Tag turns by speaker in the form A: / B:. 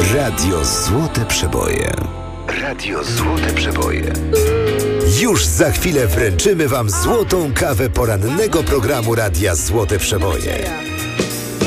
A: Radio Złote Przeboje. Radio Złote Przeboje. Już za chwilę wręczymy Wam złotą kawę porannego programu Radia Złote Przeboje.